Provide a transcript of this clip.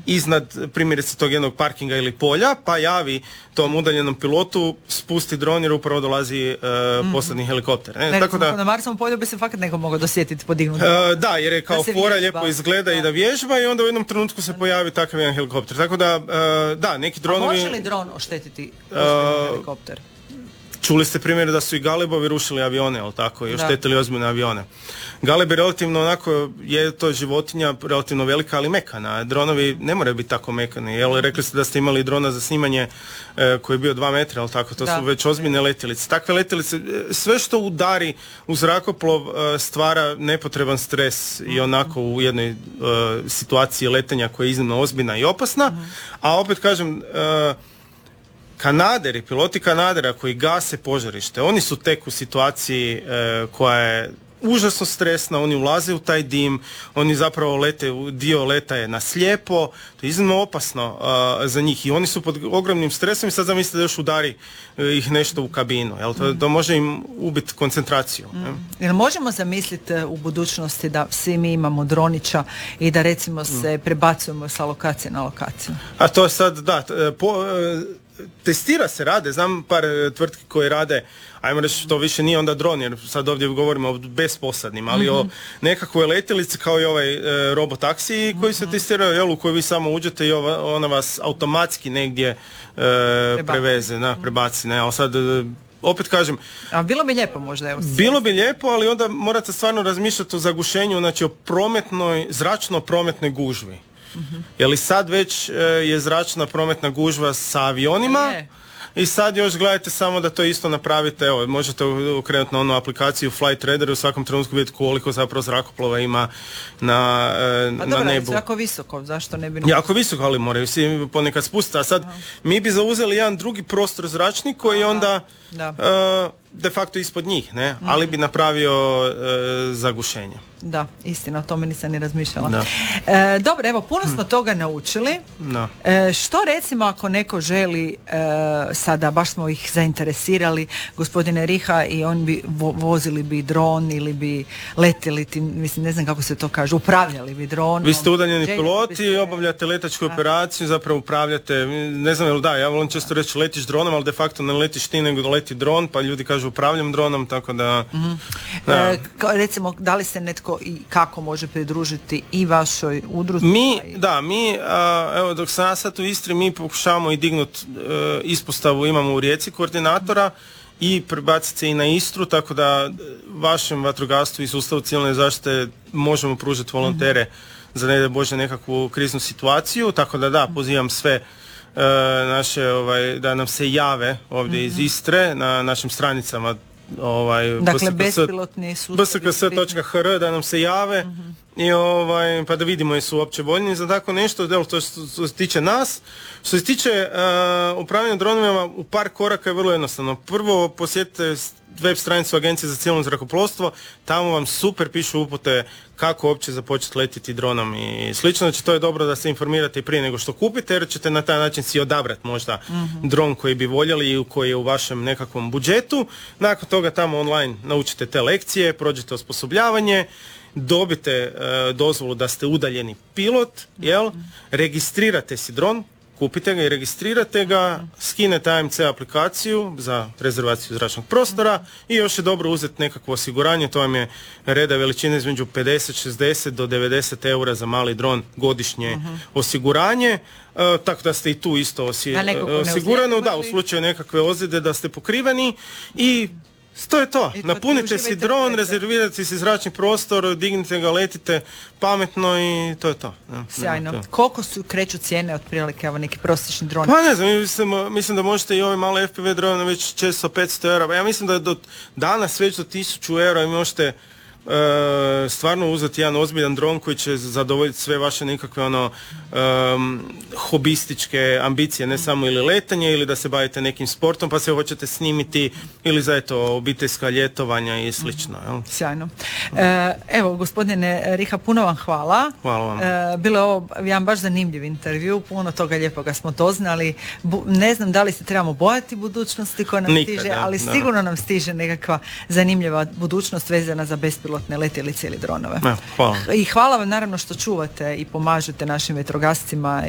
iznad primjerice tog jednog parkinga ili polja, pa javi tom udaljenom pilotu, spusti dron jer upravo dolazi posladni helikopter. Tako da, na Marsovom polju bi se fakat neko mogao dosjetiti, podignuti. Da, jer je kao fora lijepo izgleda i da vježba i onda u jednom trenutku se pojavi takav jedan helikopter. Tako da, neki dronovi... A može li dron oštetiti posladni helikopter? Čuli ste primjer da su i Galebovi rušili avione, ali tako, i oštetili ozbiljne avione. Galeb je relativno onako, je to životinja relativno velika, ali mekana. Dronovi ne moraju biti tako mekani. Jel, rekli ste da ste imali drona za snimanje koji je bio 2 metra, ali tako, to su već ozbiljne letjelice. Takve letjelice, sve što udari u zrakoplov stvara nepotreban stres i onako u jednoj situaciji letenja koja je iznimno ozbiljna i opasna. A opet kažem, Kanaderi, piloti Kanadera koji gase požarište, oni su tek u situaciji koja je užasno stresna, oni ulaze u taj dim, oni zapravo lete, dio leta je na slijepo, to je iznimno opasno za njih i oni su pod ogromnim stresom i sad zamislite da još udari ih nešto u kabinu, jel? To može im ubiti koncentraciju. Jel možemo zamisliti u budućnosti da svi mi imamo dronića i da recimo se prebacujemo sa lokacije na lokaciju? A to je sad, da, testira se, rade, znam par tvrtki koje rade, ajmo reći to više nije onda dron, jer sad ovdje govorimo o besposadnim, ali o nekakvoj letjelici kao i ovaj robotaksiji koji se testiraju, jel, u koji vi samo uđete i ona vas automatski negdje preveze, prebaci, ne, ali sad opet kažem... A bilo bi lijepo možda, evo. Bilo bi lijepo, ali onda morate stvarno razmišljati o zagušenju, znači o zračno-prometnoj gužvi. Je li sad već je zračna prometna gužva sa avionima i sad još gledajte samo da to isto napravite, evo, možete okrenuti na onu aplikaciju Flight Radar i u svakom trenutku vidjeti koliko zapravo zrakoplova ima na nebu. Jako visoko, zašto ne bi... Jako visoko, ali moraju svi ponekad spustiti, a sad mi bi zauzeli jedan drugi prostor zračni koji onda de facto ispod njih, ne? Ali bi napravio zagušenje. Da, istina, o tome nisam ni razmišljala. Dobro, evo, puno smo toga naučili. Što recimo ako neko želi, sada baš smo ih zainteresirali, gospodine Riha, i on bi vozili bi dron ili bi letjeli, mislim, ne znam kako se to kaže, upravljali bi dronom. Vi ste udaljeni piloti, obavljate letačku operaciju, zapravo upravljate, ne znam jel da, ja volim često reći letiš dronom, ali de facto ne letiš ti, nego leti dron, pa ljudi kažu upravljam dronom, tako da... Recimo, da li se netko i kako može pridružiti i vašoj udruzi? Evo, dok sam ja sad u Istri, mi pokušavamo i dignuti ispostavu, imamo u Rijeci koordinatora i prebaciti se i na Istru, tako da vašem vatrogastvu i sustavu civilne zaštite možemo pružiti volontere za ne daj Bože nekakvu kriznu situaciju, tako da pozivam sve naše, da nam se jave ovdje iz Istre na našim stranicama, dakle bespilotni sustav bsks.hr da nam se jave i pa da vidimo jesu uopće voljni za tako nešto. To što se tiče nas. Što se tiče upravljanja dronovima, u par koraka je vrlo jednostavno. Prvo posjetite web stranicu Agencije za civilno zrakoplovstvo, tamo vam super pišu upute kako uopće započeti letiti dronom i slično. Znači to je dobro da se informirate i prije nego što kupite, jer ćete na taj način si odabrati možda dron koji bi voljeli i koji je u vašem nekakvom budžetu. Nakon toga tamo online naučite te lekcije, prođete osposobljavanje, dobite dozvolu da ste udaljeni pilot, registrirate si dron, kupite ga i registrirate ga, skinete AMC aplikaciju za rezervaciju zračnog prostora i još je dobro uzeti nekakvo osiguranje, to vam je reda veličine između 50, 60 do 90 eura za mali dron godišnje osiguranje, tako da ste i tu isto osigurani, u slučaju nekakve ozljede da ste pokriveni i to je to. Napunite si dron, rezervirate si zračni prostor, dignite ga, letite pametno i to je to. Sjajno. Koliko su kreću cijene otprilike, evo neki prosječni dron? Pa ne znam, mislim da možete i ove male FPV drone već 400-500 eura. Ja mislim da do danas već do 1000 eura možete stvarno uzeti jedan ozbiljan dron koji će zadovoljiti sve vaše nekakve hobističke ambicije, ne samo ili letanje ili da se bavite nekim sportom pa se hoćete snimiti ili za obiteljska ljetovanja i slično. Sjajno. Evo, gospodine Riha, puno vam hvala. Hvala vam. Bilo je ovo jedan baš zanimljiv intervju, puno toga lijepoga smo doznali. Ne znam da li se trebamo bojati budućnosti koja nam stiže, ali sigurno nam stiže nekakva zanimljiva budućnost vezana za bespilotne letjelice ili dronove. Hvala. I hvala vam naravno što čuvate i pomažete našim vetrogascima